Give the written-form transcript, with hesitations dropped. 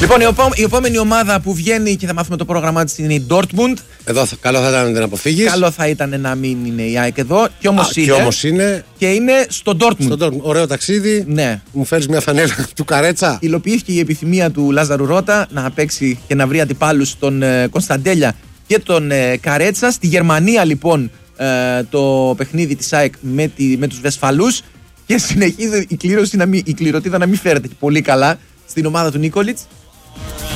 Λοιπόν, η επόμενη ομάδα που βγαίνει και θα μάθουμε το πρόγραμμά της είναι η Dortmund. Εδώ καλό θα ήταν να την αποφύγεις. Καλό θα ήταν να μην είναι η ΑΕΚ εδώ. Και όμως είναι. Και είναι στο Dortmund. Ωραίο ταξίδι. Ναι. Μου φέρεις μια φανέλα του Καρέτσα. Υλοποιήθηκε η επιθυμία του Λάζαρου Ρώτα να παίξει και να βρει αντιπάλους τον Κωνσταντέλια και τον Καρέτσα. Στη Γερμανία λοιπόν το παιχνίδι της ΑΕΚ με τους Βεσφαλούς. Και συνεχίζει η κληροτίδα να μην φέρεται πολύ καλά στην ομάδα του Νίκολιτς.